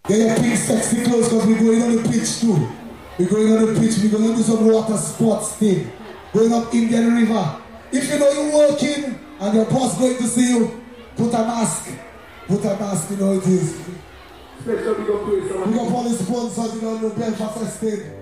Get your pink sexy clothes because we're going on the pitch too. We're going on the pitch, we're going to do some water sports thing. Going up Indian River. If you know you're working and your boss going to see you, put a mask. Put a mask, you know it is. We got all the sponsors, you know, Belfast Estate.